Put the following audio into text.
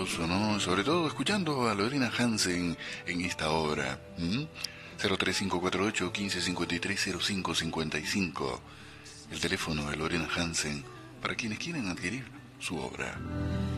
maravilloso, ¿no? Sobre todo escuchando a Lorena Hansen en esta obra. 03548 1553 0555. El teléfono de Lorena Hansen para quienes quieren adquirir su obra.